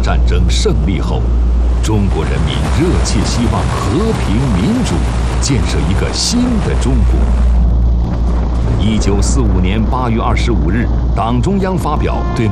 战争胜利后，中国人民热切希望和平民主，建设一个新的中国。1945年8月25日，党中央发表对